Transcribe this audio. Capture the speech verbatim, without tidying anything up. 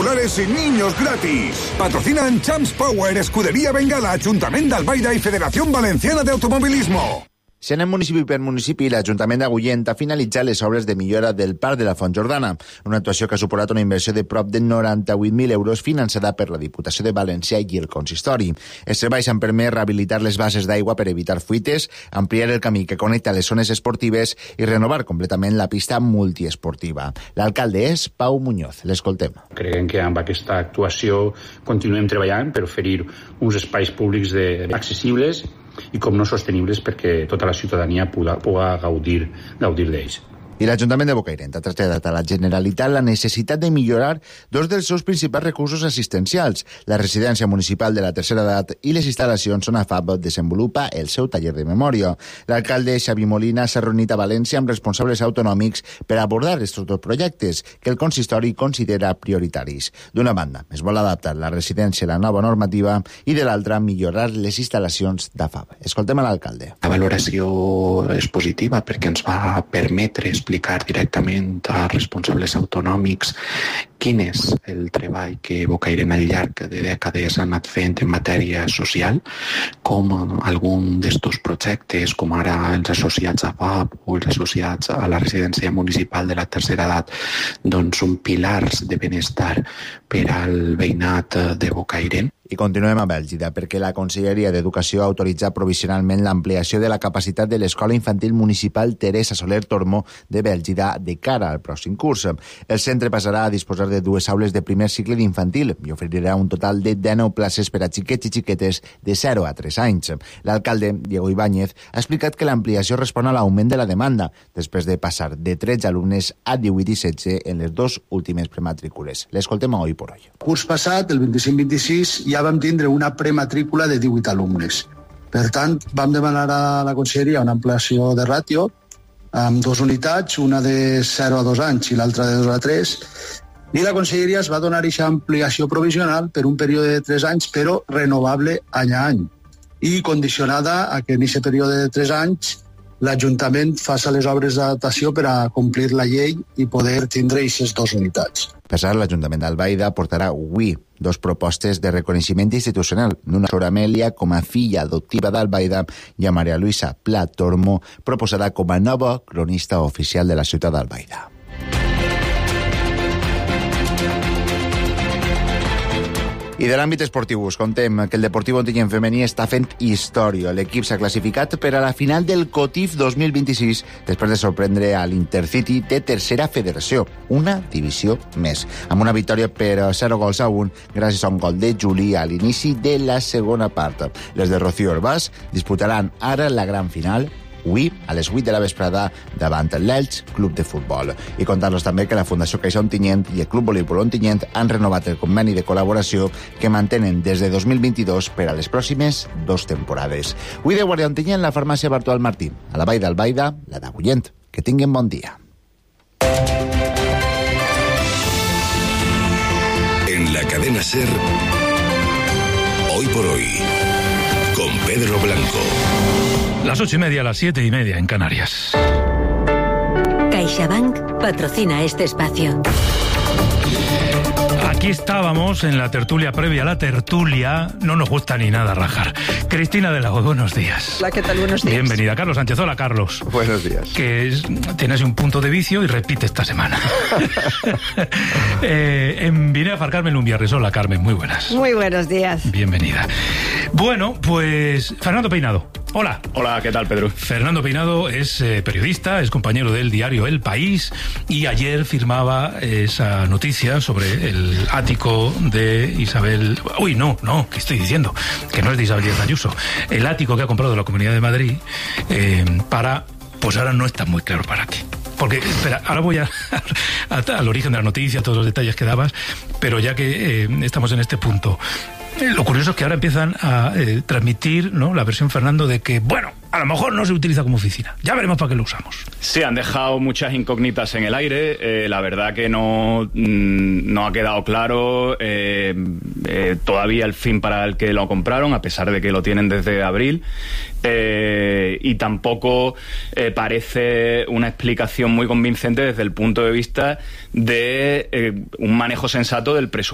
escolares y niños gratis. Patrocinan Champs Power, Escudería Bengala, Ayuntament d'Albaida y Federación Valenciana de Automovilismo. Si anem municipi per municipi, l'Ajuntament d'Agullent ha finalitzat les obres de millora del Parc de la Font Jordana, una actuació que ha suposat una inversió de prop de noranta-vuit mil euros finançada per la Diputació de València i el Consistori. Els treballs han permès rehabilitar les bases d'aigua per evitar fuites, ampliar el camí que connecta les zones esportives i renovar completament la pista multiesportiva. L'alcalde és Pau Muñoz. L'escoltem. Creiem que amb aquesta actuació continuem treballant per oferir uns espais públics de, accessibles i com no sostenibles perquè tota la ciutadania puga, puga gaudir, gaudir d'ells. I l'Ajuntament de Bocairent ha traslladat a la Generalitat la necessitat de millorar dos dels seus principals recursos assistencials, la residència municipal de la tercera edat i les instal·lacions on A F A B desenvolupa el seu taller de memòria. L'alcalde Xavi Molina s'ha reunit a València amb responsables autonòmics per abordar aquests dos projectes que el consistori considera prioritaris. D'una banda, es vol adaptar la residència a la nova normativa i de l'altra, millorar les instal·lacions d'A F A B. Escoltem a l'alcalde. La valoració és positiva perquè ens va permetre explicar directament a responsables autonòmics quin és el treball que Bocairent al llarg de dècades ha anat fent en matèria social, com algun d'estos projectes, com ara els associats a F A B o els associats a la residència municipal de la tercera edat, doncs són pilars de benestar per al veïnat de Bocairent. I continuem a Bèlgida, perquè la Conselleria d'Educació ha autoritzat provisionalment l'ampliació de la capacitat de l'Escola Infantil Municipal Teresa Soler Tormo de Bèlgida de cara al pròxim curs. El centre passarà a disposar de dues aules de primer cicle d'infantil i oferirà un total de dinou places per a xiquets i xiquetes de zero a tres anys. L'alcalde, Diego Ibáñez, ha explicat que l'ampliació respon a l'augment de la demanda, després de passar de tretze alumnes a divuit i setze en les dues últimes prematrícules. L'escoltem a Hoy por Hoy. Curs passat, el vint-i-cinc vint-i-sis, ja vam tindre una prematrícula de divuit alumnes. Per tant, vam demanar a la Conselleria una ampliació de ràtio amb dues unitats, una de zero a dos anys i l'altra de dos a tres, i la Conselleria es va donar aquesta ampliació provisional per un període de tres anys, però renovable any a any, i condicionada a que en aquest període de tres anys l'Ajuntament faci les obres d'adaptació per a complir la llei i poder tindre aquestes dues unitats. Per cert, l'Ajuntament d'Albaida portarà avui dos propostes de reconeixement institucional, d'una Sora Amèlia com a filla adoptiva d'Albaida i a Maria Luisa Pla Tormo, proposada com a nova cronista oficial de la ciutat d'Albaida. I de l'àmbit esportiu us contem que el Deportiu Ontinyent femení està fent història. L'equip s'ha classificat per a la final del COTIF dos mil vint-i-sis després de sorprendre a l'Intercity de tercera federació, una divisió més, amb una victòria per zero gols a un gràcies a un gol de Juli a l'inici de la segona part. Les de Rocío Herbàs disputaran ara la gran final avui a les vuit de la vesprada davant l'Elx Club de Futbol. I contar-los també que la Fundació Caixa Ontinyent i el Club Voleibol Ontinyent han renovat el conveni de col·laboració que mantenen des de dos mil vint-i-dos per a les pròximes dos temporades. Avui de Guàrdia Ontinyent, la farmàcia Bartual Martí. A la Vall d'Albaida, la d'Agullent. Que tinguin bon dia. En la cadena SER, Hoy por Hoy, con Pedro Blanco. Las ocho y media, las siete y media en Canarias. CaixaBank patrocina este espacio. Aquí estábamos en la tertulia previa a la tertulia. No nos gusta ni nada rajar. Cristina de Lago, buenos días. Hola, ¿qué tal? Buenos días. Bienvenida. Carlos Sánchez. Hola, Carlos. Buenos días. Que es, tienes un punto de vicio y repite esta semana. eh, en vine a Carmen Lumbiarres. Hola, Carmen. Muy buenas. Muy buenos días. Bienvenida. Bueno, pues Fernando Peinado. Hola. Hola, ¿qué tal, Pedro? Fernando Peinado es eh, periodista, es compañero del diario El País y ayer firmaba esa noticia sobre el ático de Isabel... Uy, no, no, ¿qué estoy diciendo? Que no es de Isabel Díaz Ayuso. El ático que ha comprado la Comunidad de Madrid eh, para... Pues ahora no está muy claro para qué. Porque, espera, ahora voy a, a, a, al origen de la noticia, todos los detalles que dabas, pero ya que eh, estamos en este punto... Lo curioso es que ahora empiezan a eh, transmitir, ¿no?, la versión, Fernando, de que, bueno, a lo mejor no se utiliza como oficina. Ya veremos para qué lo usamos. Sí, han dejado muchas incógnitas en el aire. Eh, la verdad que no, mm, no ha quedado claro eh, eh, todavía el fin para el que lo compraron, a pesar de que lo tienen desde abril. Eh, y tampoco eh, parece una explicación muy convincente desde el punto de vista de eh, un manejo sensato del presupuesto.